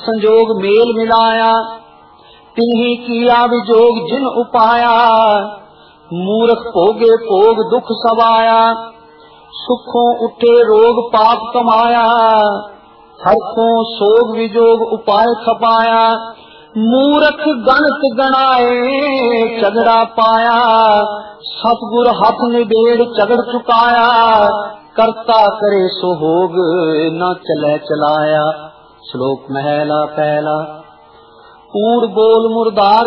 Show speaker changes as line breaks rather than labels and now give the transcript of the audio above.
संजोग मेल मिलाया, तिन्ही किया विजोग जिन उपाया। मूर्ख भोगे भोग दुख सवाया, सुखों उठे रोग पाप कमाया। हरखों सोग विजोग उपाय खपाया, मूर्ख गणत गणाए झगड़ा पाया। सतगुर हाथ निबेड़ झगड़ चुकाया, करता करे सो होग न चले चलाया। श्लोक महला पहला। कूड़ बोल मुर्दार